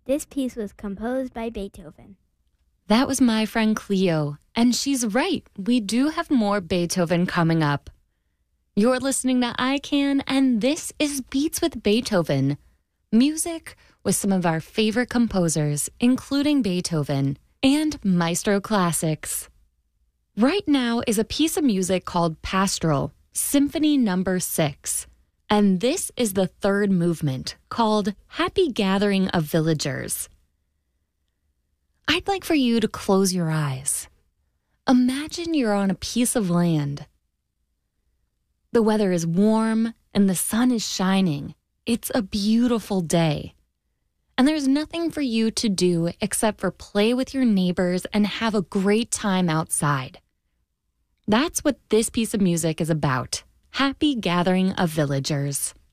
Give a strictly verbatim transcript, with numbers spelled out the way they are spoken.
This piece was composed by Beethoven. That was my friend Cleo, and she's right. We do have more Beethoven coming up. You're listening to I Can, and this is Beats with Beethoven. Music with some of our favorite composers, including Beethoven and Maestro Classics. Right now is a piece of music called Pastoral, Symphony Number Six. And this is the third movement, called Happy Gathering of Villagers. I'd like for you to close your eyes. Imagine you're on a piece of land. The weather is warm and the sun is shining. It's a beautiful day. And there's nothing for you to do except for play with your neighbors and have a great time outside. That's what this piece of music is about. Happy Gathering of Villagers.